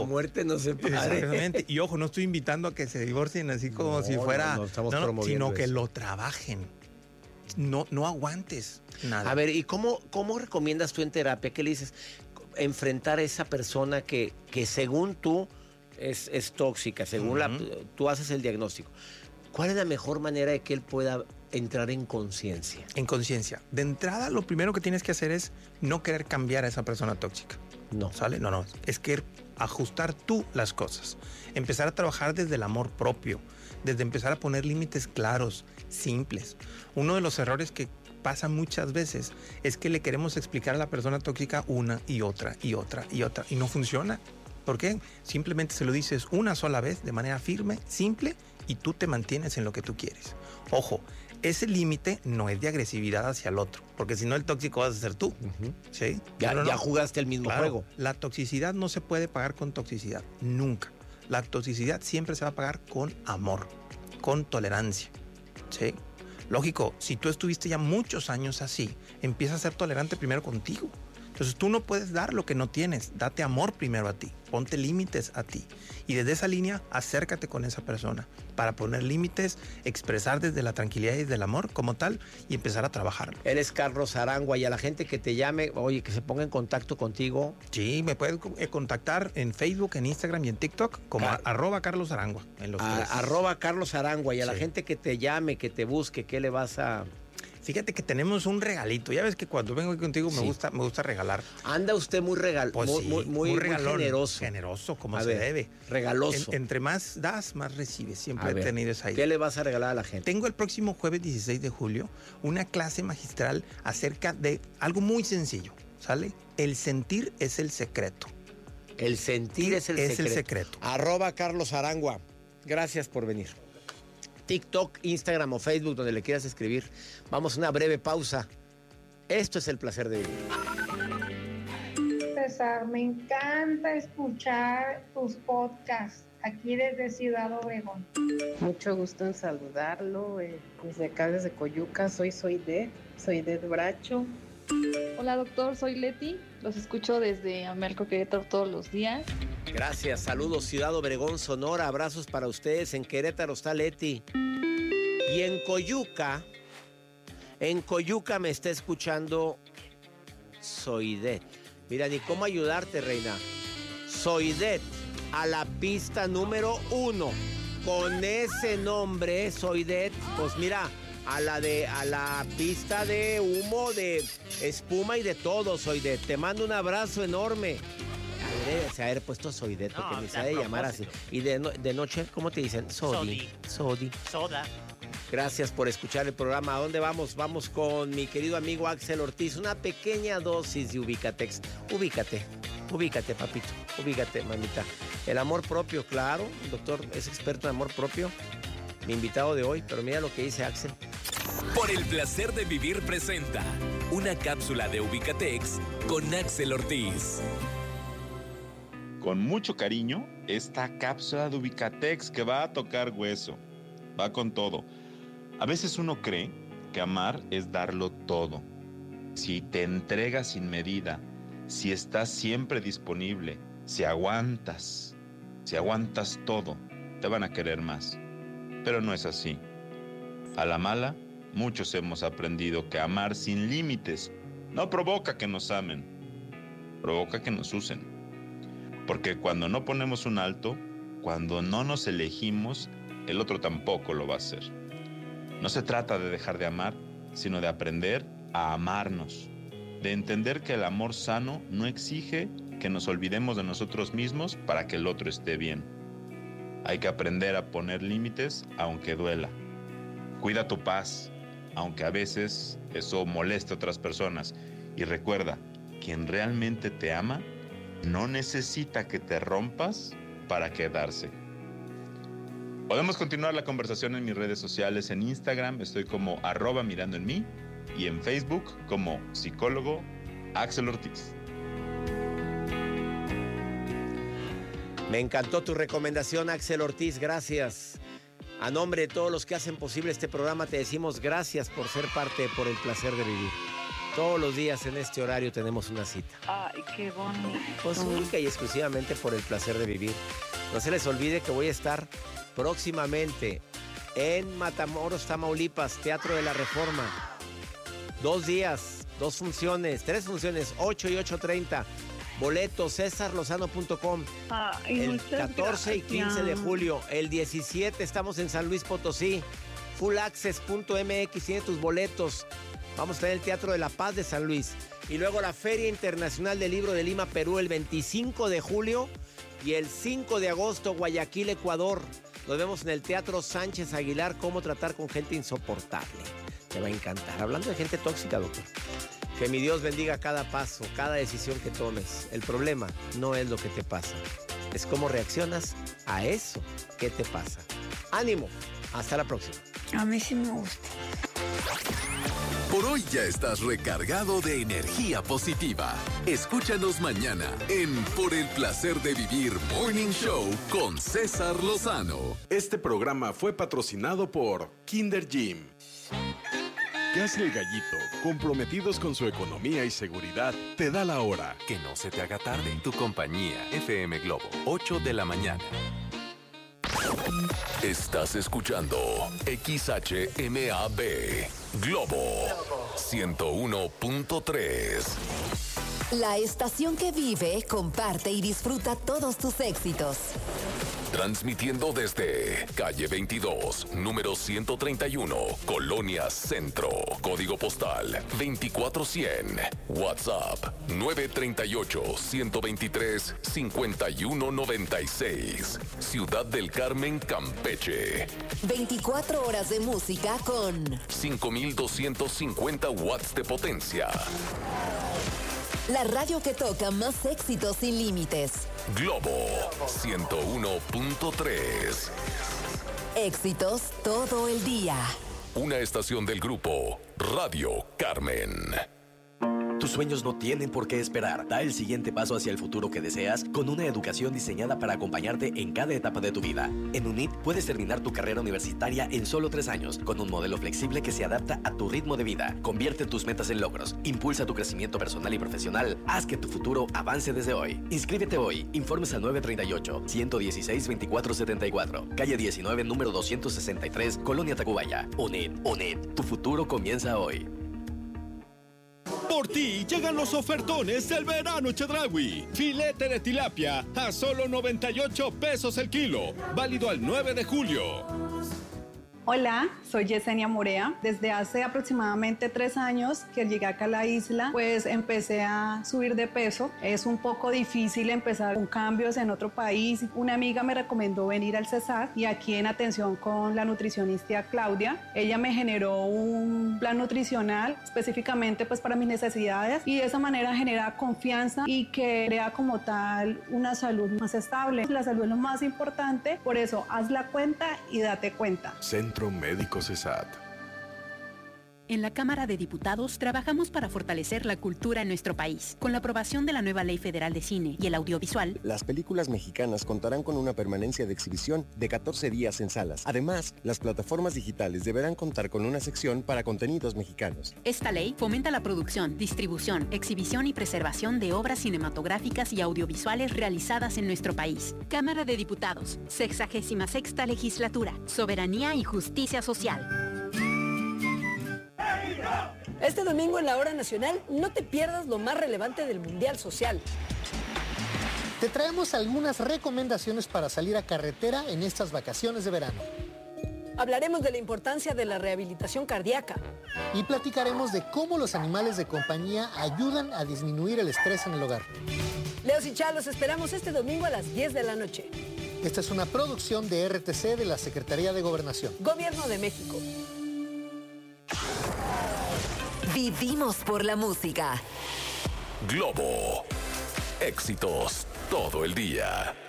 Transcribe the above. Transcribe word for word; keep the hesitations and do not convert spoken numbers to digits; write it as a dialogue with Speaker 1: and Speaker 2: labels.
Speaker 1: muerte nos separe.
Speaker 2: Exactamente. Y ojo, no estoy invitando a que se divorcien así como
Speaker 1: no,
Speaker 2: si fuera...
Speaker 1: No, no estamos
Speaker 2: no, no,
Speaker 1: promoviendo
Speaker 2: sino que
Speaker 1: eso.
Speaker 2: lo trabajen. No, no aguantes nada.
Speaker 1: A ver, ¿y cómo, cómo recomiendas tú en terapia? ¿Qué le dices? Enfrentar a esa persona que, que según tú es, es tóxica, según uh-huh. la, tú haces el diagnóstico. ¿Cuál es la mejor manera de que él pueda entrar en conciencia?
Speaker 2: En conciencia. De entrada, lo primero que tienes que hacer es no querer cambiar a esa persona tóxica.
Speaker 1: No.
Speaker 2: ¿Sale? No, no. Es que ajustar tú las cosas. Empezar a trabajar desde el amor propio. Desde empezar a poner límites claros, simples. Uno de los errores que pasa muchas veces es que le queremos explicar a la persona tóxica una y otra y otra y otra y no funciona. ¿Por qué? Simplemente se lo dices una sola vez de manera firme, simple, y tú te mantienes en lo que tú quieres. Ojo, ese límite no es de agresividad hacia el otro, porque si no el tóxico vas a ser tú. Uh-huh. ¿Sí?
Speaker 1: Ya,
Speaker 2: no, no,
Speaker 1: ya
Speaker 2: no.
Speaker 1: jugaste el mismo
Speaker 2: claro,
Speaker 1: juego.
Speaker 2: La toxicidad no se puede pagar con toxicidad, nunca. La toxicidad siempre se va a pagar con amor, con tolerancia. ¿Sí? Lógico, si tú estuviste ya muchos años así, empieza a ser tolerante primero contigo. Entonces tú no puedes dar lo que no tienes, date amor primero a ti, ponte límites a ti y desde esa línea acércate con esa persona para poner límites, expresar desde la tranquilidad y desde el amor como tal y empezar a trabajarlo.
Speaker 1: Eres Carlos Arangua y a la gente que te llame, oye, que se ponga en contacto contigo.
Speaker 2: Sí, me puedes contactar en Facebook, en Instagram y en TikTok como Car- arroba Carlos Arangua. En los
Speaker 1: a,
Speaker 2: tres.
Speaker 1: Arroba Carlos Arangua y a sí. la gente que te llame, que te busque, ¿qué le vas a...?
Speaker 2: Fíjate que tenemos un regalito. Ya ves que cuando vengo aquí contigo me sí. gusta me gusta regalar.
Speaker 1: Anda usted muy regal,
Speaker 2: pues
Speaker 1: muy,
Speaker 2: sí,
Speaker 1: muy, muy, muy generoso.
Speaker 2: Generoso, como
Speaker 1: a
Speaker 2: se
Speaker 1: ver,
Speaker 2: debe.
Speaker 1: Regaloso.
Speaker 2: En, entre más das, más recibes. Siempre
Speaker 1: a
Speaker 2: he
Speaker 1: ver,
Speaker 2: tenido esa idea.
Speaker 1: ¿Qué le vas a regalar a la gente?
Speaker 2: Tengo el próximo jueves dieciséis de julio una clase magistral acerca de algo muy sencillo. ¿Sale? El sentir es el secreto.
Speaker 1: El sentir es el
Speaker 2: es
Speaker 1: secreto.
Speaker 2: el secreto.
Speaker 1: Arroba Carlos Arangua. Gracias por venir. TikTok, Instagram o Facebook, donde le quieras escribir. Vamos a una breve pausa. Esto es El Placer de Vivir.
Speaker 3: César, me encanta escuchar tus podcasts aquí desde Ciudad Obregón.
Speaker 4: Mucho gusto en saludarlo. Eh, desde acá, desde Coyuca, soy Soydet, Soydet Bracho.
Speaker 5: Hola doctor, soy Leti. Los escucho desde Amelco, Querétaro todos los días.
Speaker 1: Gracias, saludos Ciudad Obregón, Sonora, abrazos para ustedes. En Querétaro está Leti. Y en Coyuca, en Coyuca me está escuchando Soydet. Mira, ni cómo ayudarte, reina. Soydet, a la pista número uno. Con ese nombre, Soydet, pues mira, a la de, a la pista de humo, de espuma y de todo, Soydet. Te mando un abrazo enorme. Se haber puesto Soydet porque no, ni se ha de llamar así. Y de, no, de noche, ¿cómo te dicen? Sodi. Sodi.
Speaker 6: Soda.
Speaker 1: Gracias por escuchar el programa. ¿A dónde vamos? Vamos con mi querido amigo Axel Ortiz. Una pequeña dosis de Ubicatex. Ubícate, ubícate, papito. Ubícate, mamita. El amor propio, claro. El doctor es experto en amor propio. Mi invitado de hoy, pero mira lo que dice Axel.
Speaker 7: Por el placer de vivir presenta una cápsula de Ubicatex con Axel Ortiz.
Speaker 8: Con mucho cariño, esta cápsula de Ubicatex que va a tocar hueso. Va con todo. A veces uno cree que amar es darlo todo. Si te entregas sin medida, si estás siempre disponible, si aguantas, si aguantas todo, te van a querer más. Pero no es así. A la mala, muchos hemos aprendido que amar sin límites no provoca que nos amen, provoca que nos usen. Porque cuando no ponemos un alto, cuando no nos elegimos, el otro tampoco lo va a hacer. No se trata de dejar de amar, sino de aprender a amarnos, de entender que el amor sano no exige que nos olvidemos de nosotros mismos para que el otro esté bien. Hay que aprender a poner límites aunque duela. Cuida tu paz, aunque a veces eso moleste a otras personas. Y recuerda, quien realmente te ama no necesita que te rompas para quedarse. Podemos continuar la conversación en mis redes sociales. En Instagram estoy como arroba mirando en mí y en Facebook como psicólogo Axel Ortiz.
Speaker 1: Me encantó tu recomendación, Axel Ortiz, gracias. A nombre de todos los que hacen posible este programa te decimos gracias por ser parte de Por el Placer de Vivir. Todos los días en este horario tenemos una cita.
Speaker 6: Ay, qué bonito.
Speaker 1: Pues única y exclusivamente por el placer de vivir. No se les olvide que voy a estar próximamente en Matamoros, Tamaulipas, Teatro de la Reforma. Dos días, dos funciones, tres funciones, ocho y ocho treinta. Boletos, cesar lozano punto com.
Speaker 6: Ay,
Speaker 1: el catorce y quince de julio. El diecisiete estamos en San Luis Potosí. full access punto m x tiene tus boletos. Vamos a tener el Teatro de la Paz de San Luis. Y luego la Feria Internacional del Libro de Lima, Perú, el veinticinco de julio. Y el cinco de agosto, Guayaquil, Ecuador. Nos vemos en el Teatro Sánchez Aguilar. Cómo tratar con gente insoportable. Te va a encantar. Hablando de gente tóxica, doctor. Que mi Dios bendiga cada paso, cada decisión que tomes. El problema no es lo que te pasa. Es cómo reaccionas a eso que te pasa. ¡Ánimo! Hasta la próxima.
Speaker 6: A mí sí me gusta.
Speaker 7: Por hoy ya estás recargado de energía positiva. Escúchanos mañana en Por el Placer de Vivir Morning Show con César Lozano.
Speaker 9: Este programa fue patrocinado por Kinder Gym. ¿Qué hace el gallito? Comprometidos con su economía y seguridad, te da la hora.
Speaker 7: Que no se te haga tarde. Tu compañía F M Globo, ocho de la mañana. Estás escuchando X H M A B Globo ciento uno punto tres.
Speaker 10: La estación que vive, comparte y disfruta todos tus éxitos.
Speaker 7: Transmitiendo desde calle veintidós, número ciento treinta y uno, Colonia Centro, código postal veinticuatro cien, WhatsApp nueve tres ocho, uno dos tres, cinco uno nueve seis, Ciudad del Carmen, Campeche.
Speaker 10: veinticuatro horas de música con
Speaker 7: cinco mil doscientos cincuenta watts de potencia.
Speaker 10: La radio que toca más éxitos sin límites.
Speaker 7: Globo ciento uno punto tres.
Speaker 10: Éxitos todo el día.
Speaker 7: Una estación del grupo Radio Carmen.
Speaker 11: Tus sueños no tienen por qué esperar. Da el siguiente paso hacia el futuro que deseas con una educación diseñada para acompañarte en cada etapa de tu vida. En UNIT puedes terminar tu carrera universitaria en solo tres años, con un modelo flexible que se adapta a tu ritmo de vida. Convierte tus metas en logros, impulsa tu crecimiento personal y profesional, haz que tu futuro avance desde hoy. Inscríbete hoy. Informes al nueve tres ocho, uno uno seis, veinticuatro setenta y cuatro. Calle diecinueve, número doscientos sesenta y tres, Colonia Tacubaya. UNIT, UNIT. Tu futuro comienza hoy.
Speaker 12: Por ti llegan los ofertones del verano Chedraui. Filete de tilapia a solo noventa y ocho pesos el kilo. Válido al nueve de julio.
Speaker 13: Hola, soy Yesenia Morea. Desde hace aproximadamente tres años que llegué acá a la isla, pues empecé a subir de peso. Es un poco difícil empezar con cambios en otro país. Una amiga me recomendó venir al Cesar y aquí en atención con la nutricionista Claudia, ella me generó un plan nutricional específicamente pues para mis necesidades y de esa manera genera confianza y que crea como tal una salud más estable. La salud es lo más importante, por eso haz la cuenta y date cuenta.
Speaker 9: Centro Médico CESAT.
Speaker 14: En la Cámara de Diputados trabajamos para fortalecer la cultura en nuestro país. Con la aprobación de la nueva Ley Federal de Cine y el Audiovisual,
Speaker 15: las películas mexicanas contarán con una permanencia de exhibición de catorce días en salas. Además, las plataformas digitales deberán contar con una sección para contenidos mexicanos.
Speaker 14: Esta ley fomenta la producción, distribución, exhibición y preservación de obras cinematográficas y audiovisuales realizadas en nuestro país. Cámara de Diputados, sexagésima sexta Legislatura, Soberanía y Justicia Social.
Speaker 16: Este domingo en la Hora Nacional no te pierdas lo más relevante del Mundial Social.
Speaker 17: Te traemos algunas recomendaciones para salir a carretera en estas vacaciones de verano.
Speaker 16: Hablaremos de la importancia de la rehabilitación cardíaca.
Speaker 17: Y platicaremos de cómo los animales de compañía ayudan a disminuir el estrés en el hogar.
Speaker 16: Leos y Chá, los esperamos este domingo a las diez de la noche.
Speaker 17: Esta es una producción de R T C de la Secretaría de Gobernación.
Speaker 16: Gobierno de México.
Speaker 10: Vivimos por la música.
Speaker 7: Globo. Éxitos todo el día.